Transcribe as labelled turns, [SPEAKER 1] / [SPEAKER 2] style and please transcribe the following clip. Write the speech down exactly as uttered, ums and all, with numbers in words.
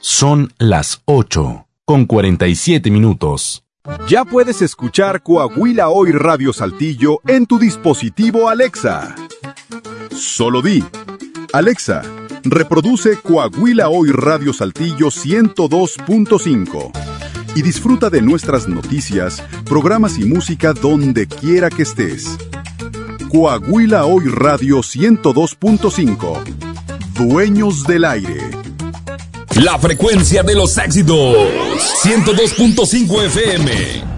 [SPEAKER 1] Son las ocho, con cuarenta y siete minutos.
[SPEAKER 2] Ya puedes escuchar Coahuila Hoy Radio Saltillo en tu dispositivo Alexa. Solo di: Alexa, reproduce Coahuila Hoy Radio Saltillo ciento dos punto cinco y disfruta de nuestras noticias, programas y música donde quiera que estés. Coahuila Hoy Radio ciento dos punto cinco. Dueños del aire.
[SPEAKER 3] La frecuencia de los éxitos. ciento dos punto cinco F M.